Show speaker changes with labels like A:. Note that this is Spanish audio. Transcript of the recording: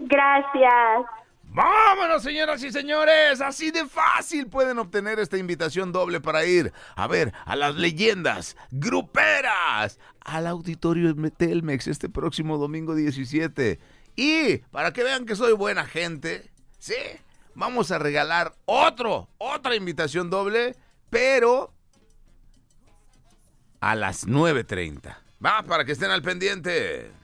A: Gracias.
B: ¡Vámonos, señoras y señores! Así de fácil pueden obtener esta invitación doble para ir a ver a las leyendas gruperas al Auditorio Telmex este próximo domingo 17. Y para que vean que soy buena gente, ¿sí? Vamos a regalar otra invitación doble, pero a las 9:30. Va, para que estén al pendiente.